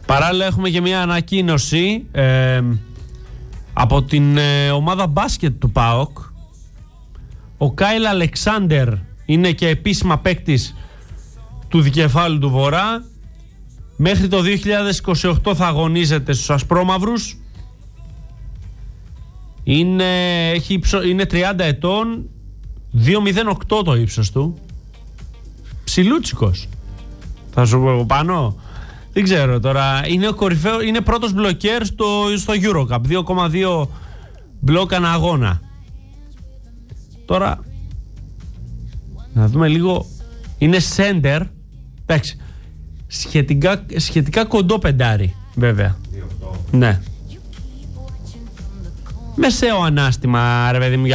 Παράλληλα έχουμε και μια ανακοίνωση από την ομάδα μπάσκετ του ΠΑΟΚ. Ο Κάιλ Αλεξάντερ είναι και επίσημα παίκτης του δικεφάλου του Βορρά. Μέχρι το 2028 θα αγωνίζεται στους ασπρόμαυρους. Είναι 30 ετών, 2,08 το ύψος του. Ψιλούτσικος. Θα σου πω πάνω. Δεν ξέρω τώρα. Είναι ο κορυφαίο, είναι πρώτος μπλοκέρ στο Eurocup. 2,2 μπλοκ ανά αγώνα. Τώρα να δούμε λίγο. Είναι center. Εντάξει. Σχετικά κοντό πεντάρι, βέβαια. 2,8. Ναι. Μεσαίο ανάστημα, ρε παιδί μου,